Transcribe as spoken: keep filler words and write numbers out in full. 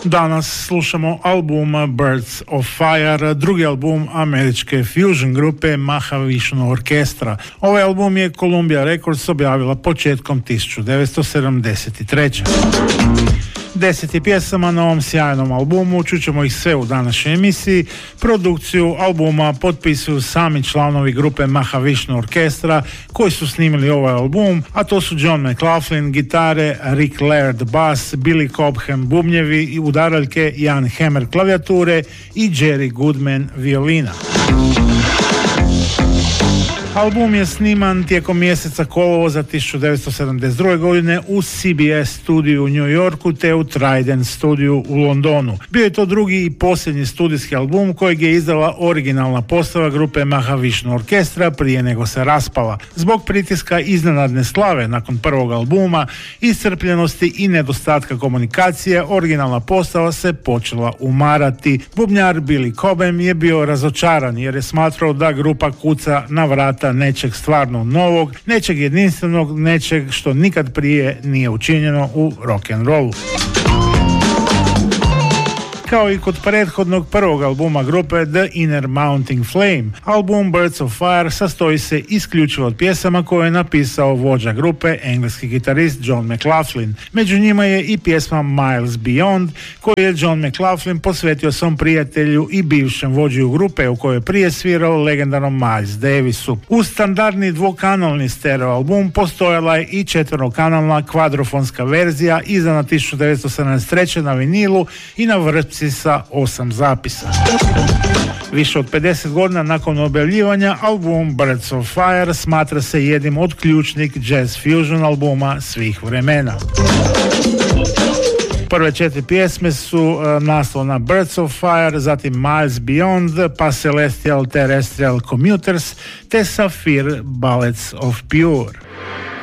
Danas slušamo album Birds of Fire, drugi album američke fusion grupe Mahavishnu Orkestra. Ovaj album je Columbia Records objavila početkom tisuću devetsto sedamdeset treće. Deseti pjesama na ovom sjajnom albumu, čućemo ih sve u današnjoj emisiji. Produkciju albuma potpisuju sami članovi grupe Mahavishnu Orkestra koji su snimili ovaj album, a to su John McLaughlin gitare, Rick Laird bas, Billy Cobham bubnjevi i udaraljke, Jan Hammer klavijature i Jerry Goodman violina. Album je sniman tijekom mjeseca kolovoza tisuću devetsto sedamdeset druge. godine u C B S studiju u New Yorku te u Trident studiju u Londonu. Bio je to drugi i posljednji studijski album kojeg je izdala originalna postava grupe Mahavishnu Orkestra prije nego se raspala. Zbog pritiska iznenadne slave nakon prvog albuma, iscrpljenosti i nedostatka komunikacije, originalna postava se počela umarati. Bubnjar Billy Cobham je bio razočaran jer je smatrao da grupa kuca na vrata nečeg stvarno novog, nečeg jedinstvenog, nečeg što nikad prije nije učinjeno u rock'n'rollu. Kao i kod prethodnog prvog albuma grupe The Inner Mounting Flame, album Birds of Fire sastoji se isključivo od pjesama koje je napisao vođa grupe, engleski gitarist John McLaughlin. Među njima je i pjesma Miles Beyond, koju je John McLaughlin posvetio svom prijatelju i bivšem vođu grupe u kojoj je prije svirao legendarnom Miles Davisu. Uz standardni dvokanalni stereo album postojala je i četverokanalna kvadrofonska verzija izdana tisuću devetsto sedamdeset treće. na vinilu i na vrpci sa osam zapisa. Više od pedeset godina nakon objavljivanja, album Birds of Fire smatra se jednim od ključnih jazz fusion albuma svih vremena. Prve četiri pjesme su uh, naslovna Birds of Fire, zatim Miles Beyond, pa Celestial Terrestrial Commuters te Sapphire Ballets of Pure.